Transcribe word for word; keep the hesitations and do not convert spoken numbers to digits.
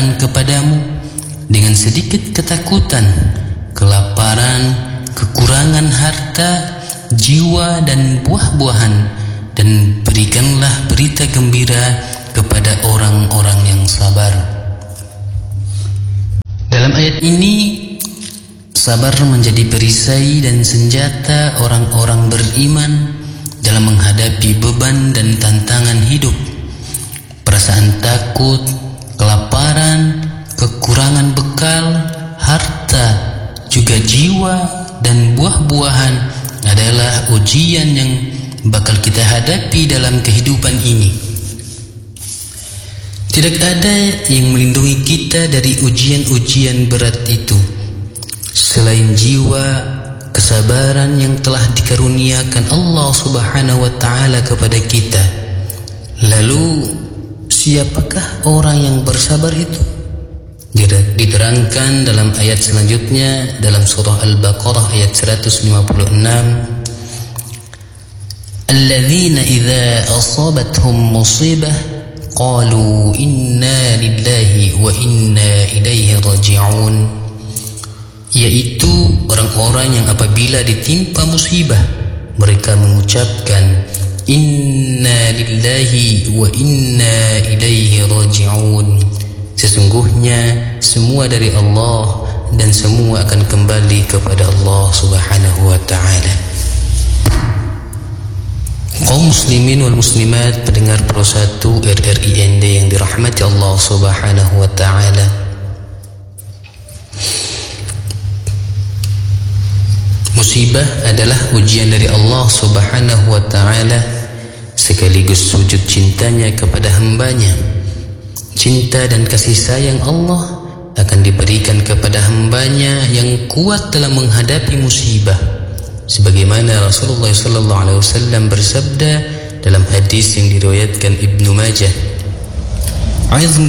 cobaan kepadamu dengan sedikit ketakutan, kelaparan, kekurangan harta, jiwa dan buah-buahan, dan berikanlah berita gembira kepada orang-orang yang sabar. Dalam ayat ini, sabar menjadi perisai dan senjata orang-orang beriman dalam menghadapi beban dan tantangan hidup. Perasaan takut, kelaparan, kekurangan bekal, harta, juga jiwa dan buah-buahan adalah ujian yang bakal kita hadapi dalam kehidupan ini. Tidak ada yang melindungi kita dari ujian-ujian berat itu selain jiwa kesabaran yang telah dikaruniakan Allah Subhanahu wa taala kepada kita. Lalu siapakah orang yang bersabar itu? Diterangkan dalam ayat selanjutnya dalam surah Al-Baqarah ayat seratus lima puluh enam, alladzina idza asabathum musibah qalu inna lillahi wa inna ilaihi raji'un, yaitu orang-orang yang apabila ditimpa musibah mereka mengucapkan inna lillahi wa inna ilaihi raji'un, sesungguhnya semua dari Allah dan semua akan kembali kepada Allah Subhanahu wa taala. Kaum muslimin wal muslimat pendengar Pro satu R R I N D yang dirahmati Allah Subhanahu wa taala, musibah adalah ujian dari Allah Subhanahu wa taala sekaligus sujud cintanya kepada hambanya. Cinta dan kasih sayang Allah akan diberikan kepada hambanya yang kuat dalam menghadapi musibah, sebagaimana Rasulullah sallallahu alaihi wasallam bersabda dalam hadis yang diriwayatkan Ibnu Majah, "'Azmul